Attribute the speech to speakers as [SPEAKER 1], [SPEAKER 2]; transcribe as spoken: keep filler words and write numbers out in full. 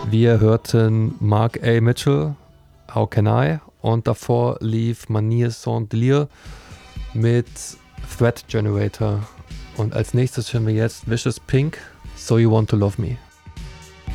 [SPEAKER 1] Wir hörten Mark A. Mitchell, How Can I? Und davor lief Manier Saint-Delir mit Threat Generator. Und als nächstes hören wir jetzt Vicious Pink, So You Want to Love Me.